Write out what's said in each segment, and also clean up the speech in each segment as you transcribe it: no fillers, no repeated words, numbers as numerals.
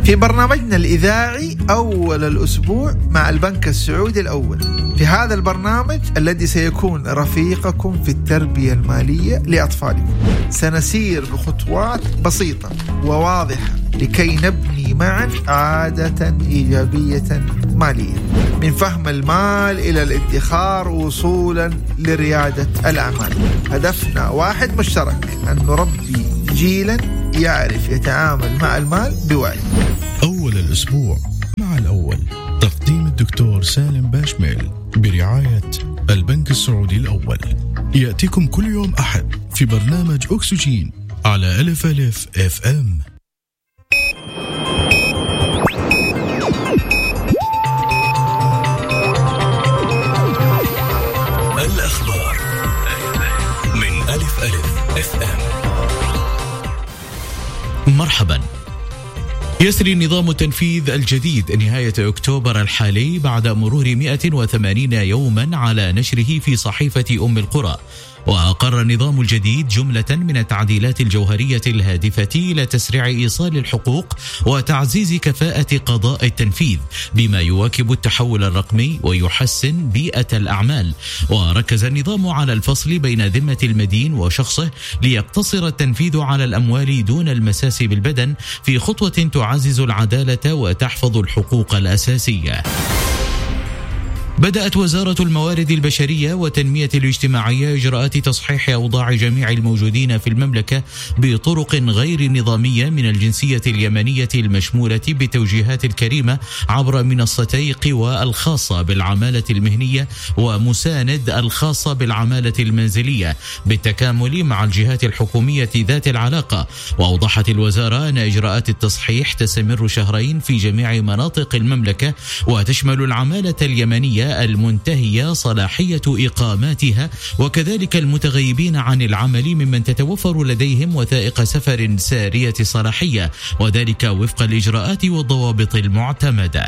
في برنامجنا الإذاعي أول الأسبوع مع البنك السعودي الأول. في هذا البرنامج الذي سيكون رفيقكم في التربية المالية لأطفالكم، سنسير بخطوات بسيطة وواضحة لكي نبني معا عادة إيجابية مالية، من فهم المال إلى الادخار وصولا لريادة الأعمال. هدفنا واحد مشترك، أن نربي جيلا يعرف يتعامل مع المال بوعي. أول الأسبوع مع الأول، تقديم الدكتور سالم باشميل برعاية البنك السعودي الأول، يأتيكم كل يوم أحد في برنامج أكسجين على ألف ألف FM. الأخبار من ألف ألف FM. مرحبا. يسري نظام التنفيذ الجديد نهاية أكتوبر الحالي بعد مرور 180 يوما على نشره في صحيفة أم القرى. وأقر النظام الجديد جملة من التعديلات الجوهرية الهادفة إلى تسريع إيصال الحقوق وتعزيز كفاءة قضاء التنفيذ بما يواكب التحول الرقمي ويحسن بيئة الأعمال. وركز النظام على الفصل بين ذمة المدين وشخصه ليقتصر التنفيذ على الأموال دون المساس بالبدن، في خطوة تعزز العدالة وتحفظ الحقوق الأساسية. بدأت وزارة الموارد البشرية والتنمية الاجتماعية إجراءات تصحيح أوضاع جميع الموجودين في المملكة بطرق غير نظامية من الجنسية اليمنية المشمولة بتوجيهات الكريمة عبر منصتي قوى الخاصة بالعمالة المهنية ومساند الخاصة بالعمالة المنزلية بالتكامل مع الجهات الحكومية ذات العلاقة. وأوضحت الوزارة أن إجراءات التصحيح تستمر شهرين في جميع مناطق المملكة، وتشمل العمالة اليمنية المنتهية صلاحية إقاماتها، وكذلك المتغيبين عن العمل ممن تتوفر لديهم وثائق سفر سارية صلاحية، وذلك وفق الإجراءات والضوابط المعتمدة.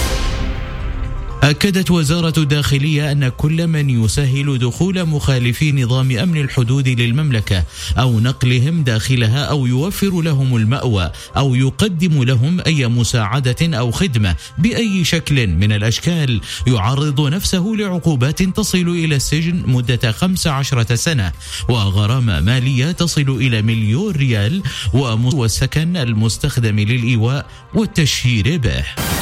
أكدت وزارة الداخلية أن كل من يسهل دخول مخالفي نظام أمن الحدود للمملكة أو نقلهم داخلها أو يوفر لهم المأوى أو يقدم لهم أي مساعدة أو خدمة بأي شكل من الأشكال يعرض نفسه لعقوبات تصل إلى السجن مدة 15 سنة وغرامة مالية تصل إلى 1,000,000 ريال والسكن المستخدم للإيواء والتشهير به.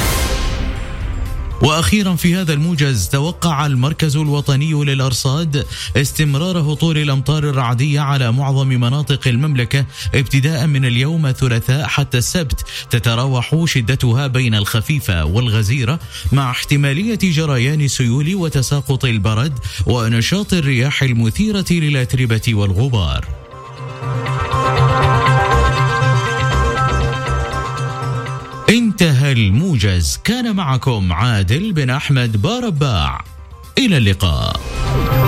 وأخيرا في هذا الموجز، توقع المركز الوطني للأرصاد استمرار هطول الأمطار الرعدية على معظم مناطق المملكة ابتداء من اليوم الثلاثاء حتى السبت، تتراوح شدتها بين الخفيفة والغزيرة مع احتمالية جريان سيول وتساقط البرد ونشاط الرياح المثيرة للأتربة والغبار. انتهى الموجز، كان معكم عادل بن أحمد بارباع، إلى اللقاء.